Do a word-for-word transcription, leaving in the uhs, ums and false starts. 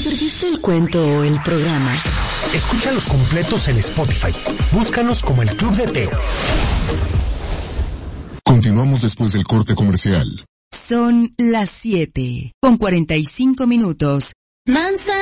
perdiste el cuento o el programa, escúchalos completos en Spotify. Búscanos como el Club de Teo. Continuamos después del corte comercial. Son las siete con cuarenta y cinco minutos. Mansa